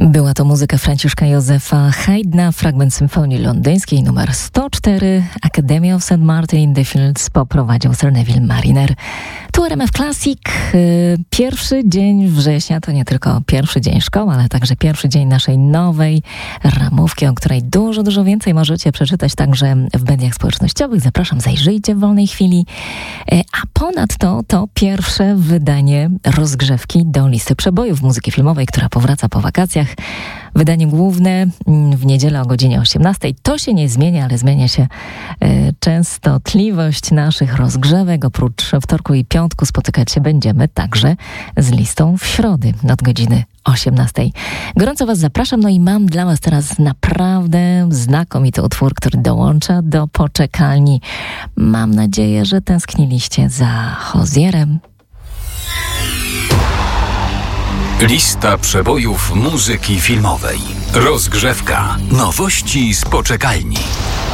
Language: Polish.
Była to muzyka Franciszka Józefa Haydna, fragment symfonii londyńskiej numer 104. Academy of St. Martin in the Fields poprowadził Sir Neville Mariner. Tu RMF Classic. Pierwszy dzień września to nie tylko pierwszy dzień szkoły, ale także pierwszy dzień naszej nowej ramówki, o której dużo więcej możecie przeczytać także w mediach społecznościowych. Zapraszam, zajrzyjcie w wolnej chwili. A ponadto to pierwsze wydanie rozgrzewki do listy przebojów muzyki filmowej, która powraca po wakacjach. Wydanie główne w niedzielę o godzinie 18. To się nie zmienia, ale zmienia się częstotliwość naszych rozgrzewek. Oprócz wtorku i piątku spotykać się będziemy także z listą w środy od godziny 18. Gorąco Was zapraszam, no i mam dla Was teraz naprawdę znakomity utwór, który dołącza do poczekalni. Mam nadzieję, że tęskniliście za Hozierem. Lista przebojów muzyki filmowej. Rozgrzewka. Nowości z poczekalni.